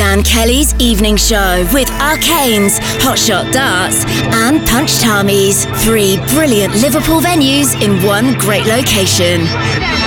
Dan Kelly's evening show with Arcanes, Hotshot Darts and Punch Tamis. 3 brilliant Liverpool venues in one great location.